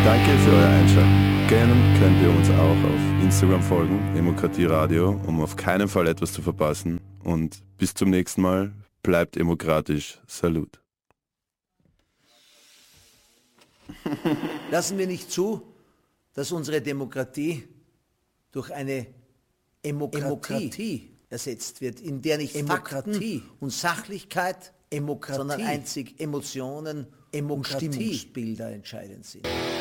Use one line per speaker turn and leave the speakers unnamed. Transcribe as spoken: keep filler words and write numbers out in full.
Danke für euer Einschalten. Gerne könnt ihr uns auch auf Instagram folgen, Demokratie Radio, um auf keinen Fall etwas zu verpassen. Und bis zum nächsten Mal, bleibt demokratisch. Salut.
Lassen wir nicht zu, dass unsere Demokratie durch eine Demokratie ersetzt wird, in der nicht Demokratie Fakten und Sachlichkeit, Demokratie, sondern einzig Emotionen und Stimmungsbilder entscheidend sind.